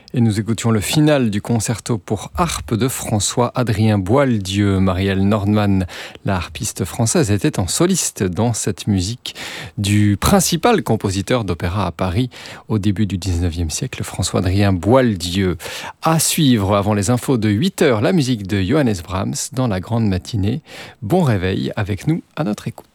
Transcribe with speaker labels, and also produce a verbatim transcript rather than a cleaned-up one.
Speaker 1: Et nous écoutions le final du concerto pour harpe de François-Adrien Boieldieu. Marielle Nordman, la harpiste française, était en soliste dans cette musique du principal compositeur d'opéra à Paris au début du dix-neuvième siècle, François-Adrien Boieldieu. À suivre, avant les infos de huit heures, la musique de Johannes Brahms dans la grande matinée. Bon réveil avec nous à notre écoute.